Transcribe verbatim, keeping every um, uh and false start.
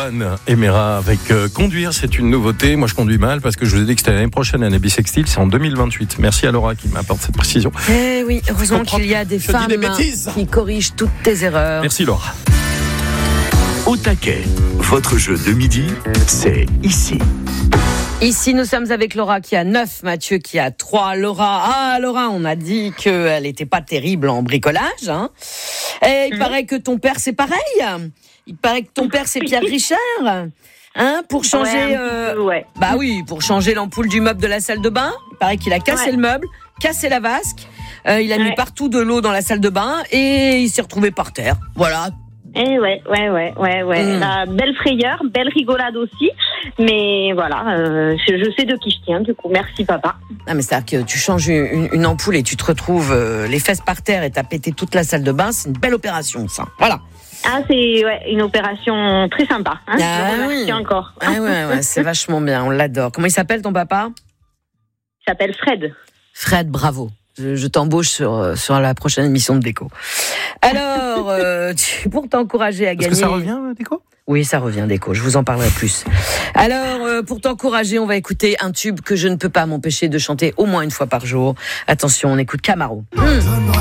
Johan Emera avec euh, conduire, c'est une nouveauté. Moi, je conduis mal parce que je vous ai dit que c'était l'année prochaine, l'année bissextile, c'est en deux mille vingt-huit. Merci à Laura qui m'apporte cette précision. Eh oui, heureusement qu'il y a des je femmes dis des bêtises. qui corrigent toutes tes erreurs. Merci Laura. Au taquet, votre jeu de midi, c'est ici. Ici, nous sommes avec Laura qui a neuf, Mathieu qui a trois. Laura, ah Laura, on a dit qu'elle n'était pas terrible en bricolage. Hein. Et il mmh. paraît que ton père, c'est pareil. Il paraît que ton père, c'est Pierre Richard. Hein, pour changer, ouais, euh, peu, ouais. bah oui, pour changer l'ampoule du meuble de la salle de bain. Il paraît qu'il a cassé ouais. le meuble, cassé la vasque. Euh, il a ouais. mis partout de l'eau dans la salle de bain et il s'est retrouvé par terre. Voilà. Eh ouais, ouais, ouais, ouais, ouais. Mmh. La belle frayeur, belle rigolade aussi. Mais voilà, euh, je, je sais de qui je tiens, du coup. Merci, papa. Ah, mais c'est-à-dire que tu changes une, une ampoule et tu te retrouves euh, les fesses par terre et t'as pété toute la salle de bain. C'est une belle opération, ça. Voilà. Ah, c'est ouais, une opération très sympa. Hein, ah je remercie oui. encore. Ah ouais, ouais, c'est vachement bien, on l'adore. Comment il s'appelle ton papa ? Il s'appelle Fred. Fred, bravo. Je, je t'embauche sur, sur la prochaine émission de Déco. Alors, euh, tu, pour t'encourager à Est-ce gagner... que ça revient, Déco ? Oui, ça revient, Déco. Je vous en parlerai plus. Alors, euh, pour t'encourager, on va écouter un tube que je ne peux pas m'empêcher de chanter au moins une fois par jour. Attention, on écoute Camaro. Mmh.